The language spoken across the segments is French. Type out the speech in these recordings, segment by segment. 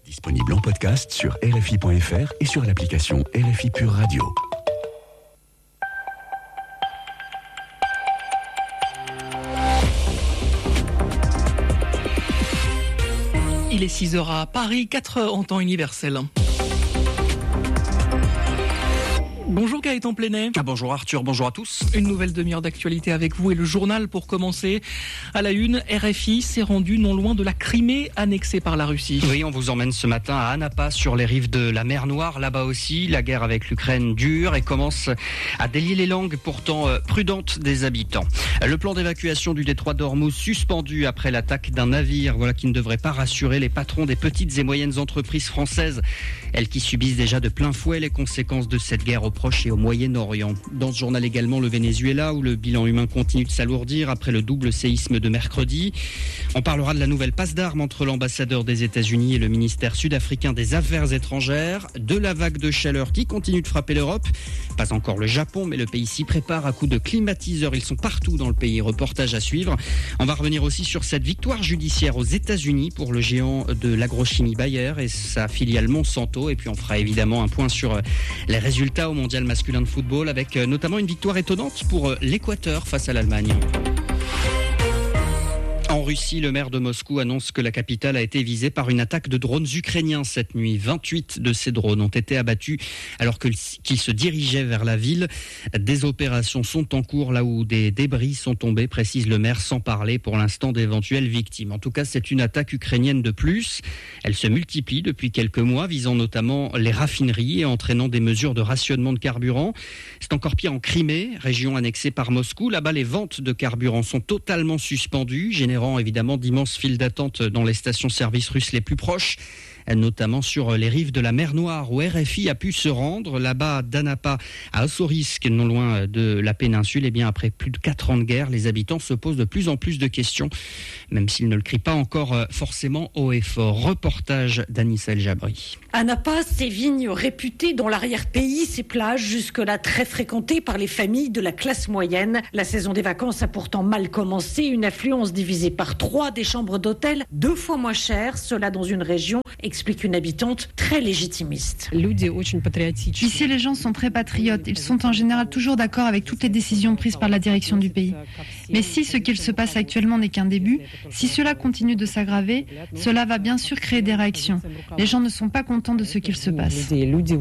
Disponible en podcast sur RFI.fr et sur l'application RFI Pure Radio. Il est 6h à Paris, 4h en temps universel. Bonjour Gaëtan Plenet. Bonjour Arthur, bonjour à tous. Une nouvelle demi-heure d'actualité avec vous et le journal pour commencer. À la une, RFI s'est rendu non loin de la Crimée annexée par la Russie. Oui, on vous emmène ce matin à Anapa sur les rives de la mer Noire. Là-bas aussi, la guerre avec l'Ukraine dure et commence à délier les langues pourtant prudentes des habitants. Le plan d'évacuation du détroit d'Ormuz suspendu après l'attaque d'un navire. Voilà qui ne devrait pas rassurer les patrons des petites et moyennes entreprises françaises. Elles qui subissent déjà de plein fouet les conséquences de cette guerre au Proche et au Moyen-Orient. Dans ce journal également, le Venezuela, où le bilan humain continue de s'alourdir après le double séisme de mercredi. On parlera de la nouvelle passe d'armes entre l'ambassadeur des États-Unis et le ministère sud-africain des Affaires étrangères, de la vague de chaleur qui continue de frapper l'Europe. Pas encore le Japon, mais le pays s'y prépare à coups de climatiseurs. Ils sont partout dans le pays. Reportage à suivre. On va revenir aussi sur cette victoire judiciaire aux États-Unis pour le géant de l'agrochimie Bayer et sa filiale Monsanto. Et puis on fera évidemment un point sur les résultats au mondial masculin de football avec notamment une victoire étonnante pour l'Équateur face à l'Allemagne. En Russie, le maire de Moscou annonce que la capitale a été visée par une attaque de drones ukrainiens cette nuit. 28 de ces drones ont été abattus alors qu'ils se dirigeaient vers la ville. Des opérations sont en cours là où des débris sont tombés, précise le maire, sans parler pour l'instant d'éventuelles victimes. En tout cas, c'est une attaque ukrainienne de plus. Elle se multiplie depuis quelques mois, visant notamment les raffineries et entraînant des mesures de rationnement de carburant. C'est encore pire en Crimée, région annexée par Moscou. Là-bas, les ventes de carburant sont totalement suspendues, générant évidemment d'immenses files d'attente dans les stations-service russes les plus proches, notamment sur les rives de la mer Noire où RFI a pu se rendre, là-bas d'Anapa à Ossorisk, non loin de la péninsule. Et bien après plus de 4 ans de guerre, les habitants se posent de plus en plus de questions, même s'ils ne le crient pas encore forcément haut et fort. Reportage d'Anissa El Jabri. Anapa, ses vignes réputées dans l'arrière-pays, ses plages jusque-là très fréquentées par les familles de la classe moyenne. La saison des vacances a pourtant mal commencé, une affluence divisée par 3 des chambres d'hôtel, 2 fois moins chères, cela dans une région, explique une habitante très légitimiste. Ici, les gens sont très patriotes. Ils sont en général toujours d'accord avec toutes les décisions prises par la direction du pays. Mais si ce qu'il se passe actuellement n'est qu'un début, si cela continue de s'aggraver, cela va bien sûr créer des réactions. Les gens ne sont pas contents de ce qu'il se passe.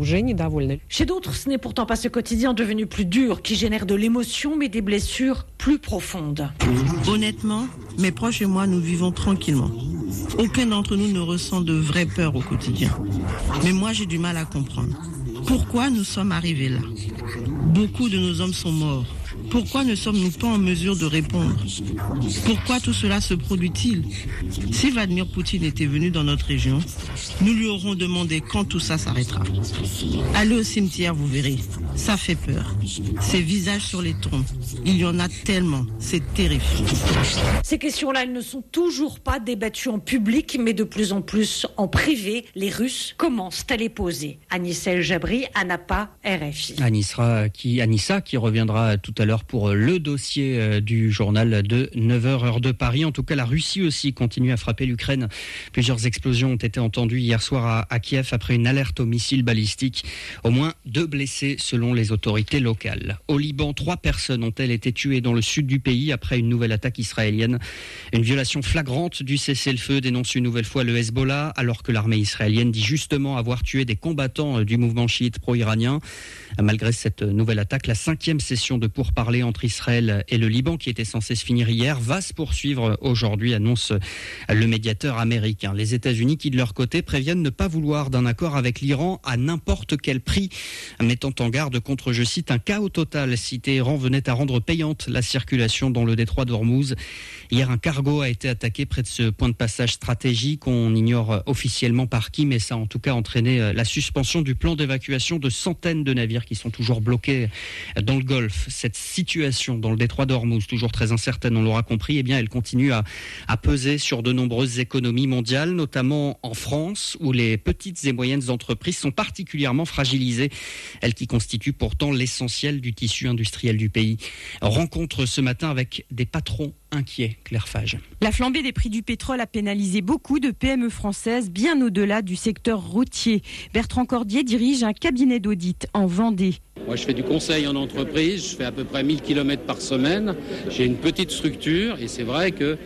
Chez d'autres, ce n'est pourtant pas ce quotidien devenu plus dur qui génère de l'émotion, mais des blessures plus profondes. Honnêtement, mes proches et moi, nous vivons tranquillement. Aucun d'entre nous ne ressent de vraie peur au quotidien. Mais moi, j'ai du mal à comprendre. Pourquoi nous sommes arrivés là ? Beaucoup de nos hommes sont morts. Pourquoi ne sommes-nous pas en mesure de répondre ? Pourquoi tout cela se produit-il ? Si Vladimir Poutine était venu dans notre région, nous lui aurons demandé quand tout ça s'arrêtera. Allez au cimetière, vous verrez. Ça fait peur. Ces visages sur les tombes, il y en a tellement. C'est terrifiant. Ces questions-là, elles ne sont toujours pas débattues en public, mais de plus en plus en privé. Les Russes commencent à les poser. Anissa El Jabri, Anapa, RFI. Anissa qui reviendra tout à l'heure pour le dossier du journal de 9h heure de Paris. En tout cas, la Russie aussi continue à frapper l'Ukraine. Plusieurs explosions ont été entendues hier soir à Kiev après une alerte aux missiles balistiques. Au moins 2 blessés selon les autorités locales. Au Liban, 3 personnes ont-elles été tuées dans le sud du pays après une nouvelle attaque israélienne. Une violation flagrante du cessez-le-feu dénonce une nouvelle fois le Hezbollah, alors que l'armée israélienne dit justement avoir tué des combattants du mouvement chiite pro-iranien. Malgré cette nouvelle attaque, la 5e session de pourparlers entre Israël et le Liban, qui était censée se finir hier, va se poursuivre aujourd'hui, annonce le médiateur américain. Les États-Unis qui, de leur côté, préviennent ne pas vouloir d'un accord avec l'Iran à n'importe quel prix, mettant en garde contre, je cite, un chaos total si Téhéran venait à rendre payante la circulation dans le détroit d'Ormuz. Hier, un cargo a été attaqué près de ce point de passage stratégique. On ignore officiellement par qui, mais ça a en tout cas entraîné la suspension du plan d'évacuation de centaines de navires qui sont toujours bloqués dans le Golfe. Cette situation dans le détroit d'Ormuz, toujours très incertaine, on l'aura compris, eh bien, elle continue à peser sur de nombreuses économies mondiales, notamment en France, où les petites et moyennes entreprises sont particulièrement fragilisées, elles qui constituent pourtant l'essentiel du tissu industriel du pays. Rencontre ce matin avec des patrons inquiets, Claire Fage. La flambée des prix du pétrole a pénalisé beaucoup de PME françaises, bien au-delà du secteur routier. Bertrand Cordier dirige un cabinet d'audit en Vendée. Moi, je fais du conseil en entreprise, je fais à peu près 1000 km par semaine. J'ai une petite structure et c'est vrai que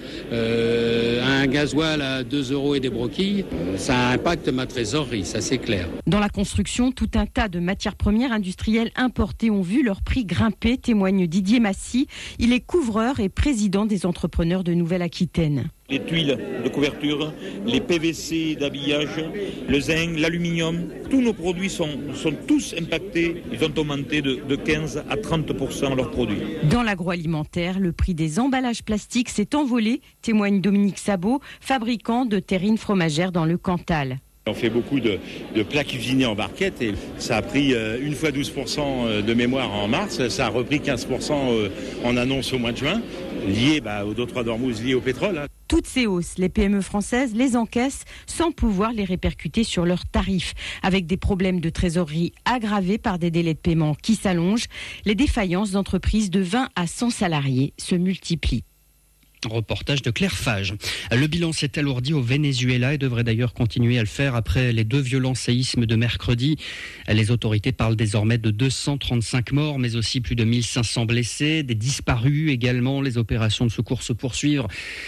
un gasoil à 2 € et des broquilles, ça impacte ma trésorerie, ça c'est clair. Dans la construction, tout un tas de matières premières industrielles importées ont vu leur prix grimper, témoigne Didier Massy. Il est couvreur et président des entrepreneurs de Nouvelle-Aquitaine. Les tuiles de couverture, les PVC d'habillage, le zinc, l'aluminium, tous nos produits sont tous impactés. Ils ont augmenté de 15 à 30% leurs produits. Dans l'agroalimentaire, le prix des emballages plastiques s'est envolé, témoigne Dominique Sabot, fabricant de terrines fromagères dans le Cantal. On fait beaucoup de plats cuisinés en barquette et ça a pris une fois 12% de mémoire en mars, ça a repris 15% en annonce au mois de juin, lié aux 2-3 d'Ormuz liés au pétrole. Toutes ces hausses, les PME françaises les encaissent sans pouvoir les répercuter sur leurs tarifs. Avec des problèmes de trésorerie aggravés par des délais de paiement qui s'allongent, les défaillances d'entreprises de 20 à 100 salariés se multiplient. Reportage de Claire Fage. Le bilan s'est alourdi au Venezuela et devrait d'ailleurs continuer à le faire après les 2 violents séismes de mercredi. Les autorités parlent désormais de 235 morts, mais aussi plus de 1500 blessés, des disparus également. Les opérations de secours se poursuivent.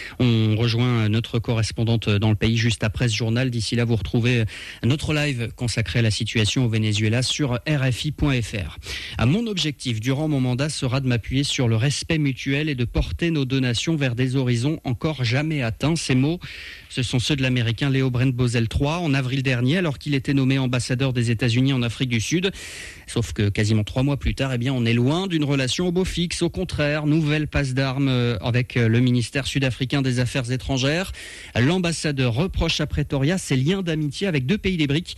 On rejoint notre correspondante dans le pays juste après ce journal. D'ici là, vous retrouvez notre live consacré à la situation au Venezuela sur RFI.fr. Mon objectif durant mon mandat sera de m'appuyer sur le respect mutuel et de porter nos donations vers des horizons encore jamais atteints. Ces mots, ce sont ceux de l'Américain Leo Brent-Bozell III en avril dernier, alors qu'il était nommé ambassadeur des États-Unis en Afrique du Sud. Sauf que quasiment 3 mois plus tard, on est loin d'une relation au beau fixe. Au contraire, nouvelle passe d'armes avec le ministère sud-africain des Affaires étrangères. L'ambassadeur reproche à Pretoria ses liens d'amitié avec 2 pays des BRICS,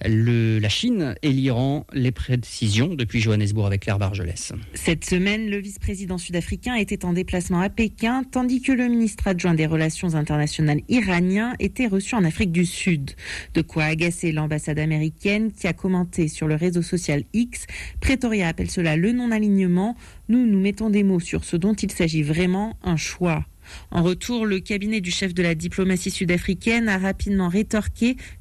la Chine et l'Iran. Les précisions depuis Johannesburg avec Claire Bargelès. Cette semaine, le vice-président sud-africain était en déplacement à Pékin, tandis que le ministre adjoint des Relations internationales iranien était reçu en Afrique du Sud. De quoi agacer l'ambassade américaine qui a commenté sur le réseau social X. Pretoria appelle cela le non-alignement. Nous mettons des mots sur ce dont il s'agit vraiment, un choix. En retour, le cabinet du chef de la diplomatie sud-africaine a rapidement rétorqué